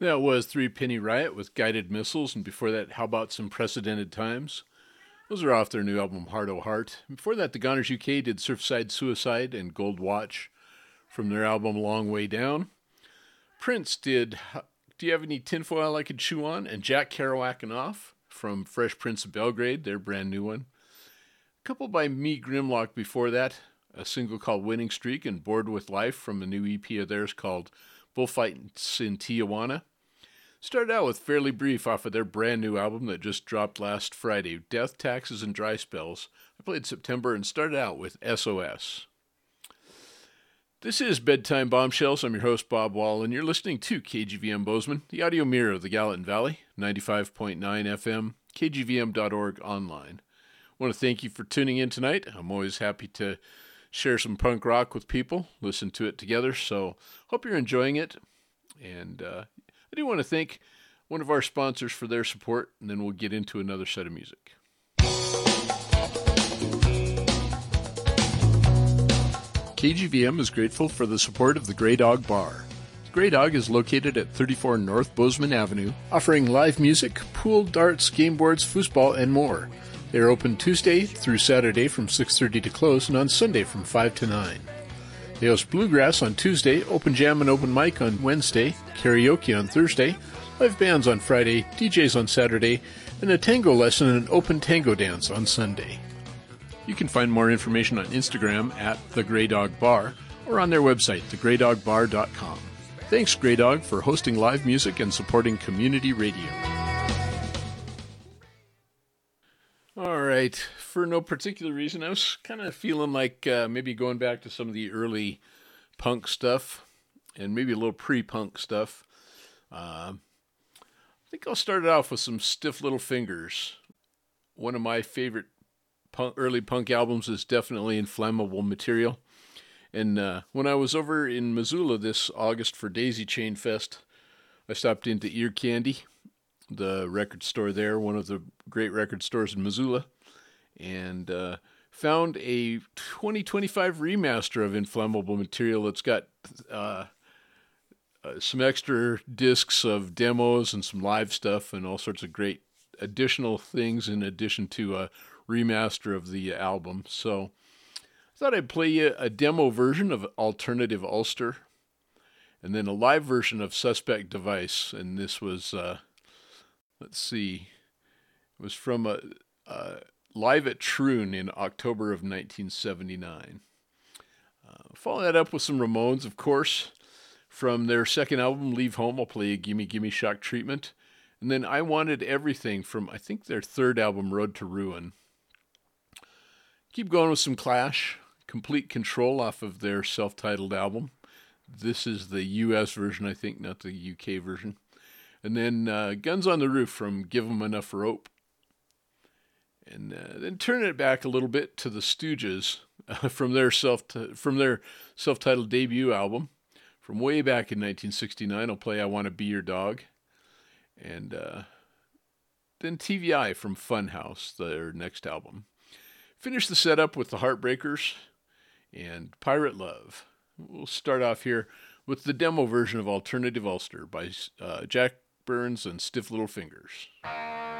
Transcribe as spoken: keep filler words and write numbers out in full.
That was Three Penny Riot with Guided Missiles, and before that, How About Some Precedented Times? Those are off their new album, Heart O' Heart. Before that, the Goners U K did Surfside Suicide and Gold Watch from their album Long Way Down. Prince did Do You Have Any Tinfoil I Could Chew On? And Jack Kerouac and Off from Fresh Prince of Belgrade, their brand new one. A couple by Meat Grimlock before that, a single called Winning Streak and Bored with Life from a new E P of theirs called Bullfights in Tijuana. Started out with Fairly Brief off of their brand new album that just dropped last Friday, Death, Taxes, and Dry Spells. I played September and started out with S O S. This is Bedtime Bombshells. I'm your host, Bob Wall, and you're listening to K G V M Bozeman, the audio mirror of the Gallatin Valley, ninety-five point nine F M, K G V M dot org online. I want to thank you for tuning in tonight. I'm always happy to share some punk rock with people, listen to it together, so hope you're enjoying it. And uh, I do want to thank one of our sponsors for their support, and then we'll get into another set of music. K G V M is grateful for the support of the Grey Dog Bar. The Grey Dog is located at thirty-four North Bozeman Avenue, offering live music, pool, darts, game boards, foosball, and more. They are open Tuesday through Saturday from six thirty to close, and on Sunday from five to nine. They host bluegrass on Tuesday, open jam and open mic on Wednesday, karaoke on Thursday, live bands on Friday, D Js on Saturday, and a tango lesson and an open tango dance on Sunday. You can find more information on Instagram at The Grey Dog Bar or on their website, the grey dog bar dot com. Thanks, Grey Dog, for hosting live music and supporting community radio. All right, for no particular reason, I was kind of feeling like uh, maybe going back to some of the early punk stuff and maybe a little pre-punk stuff. Uh, I think I'll start it off with some Stiff Little Fingers. One of my favorite punk, early punk albums is definitely Inflammable Material. And uh, when I was over in Missoula this August for Daisy Chain Fest, I stopped into Ear Candy, the record store there, one of the great record stores in Missoula, and uh, found a twenty twenty-five remaster of Inflammable Material that's got uh, uh, some extra discs of demos and some live stuff and all sorts of great additional things in addition to a remaster of the album. So I thought I'd play you a demo version of Alternative Ulster and then a live version of Suspect Device, and this was... Uh, Let's see, it was from a, a Live at Troon in October of nineteen seventy-nine. Uh, follow that up with some Ramones, of course. From their second album, Leave Home, I'll play a Gimme Gimme Shock Treatment. And then I Wanted Everything from, I think, their third album, Road to Ruin. Keep going with some Clash, Complete Control off of their self-titled album. This is the U S version, I think, not the U K version. And then uh, Guns on the Roof from Give 'Em Enough Rope. And uh, then turn it back a little bit to the Stooges uh, from their self from their self-titled debut album from way back in nineteen sixty-nine. I'll play I Want to Be Your Dog. And uh, then T V I from Funhouse, their next album. Finish the setup with the Heartbreakers and Pirate Love. We'll start off here with the demo version of Alternative Ulster by uh, Jack Burns and Stiff Little Fingers.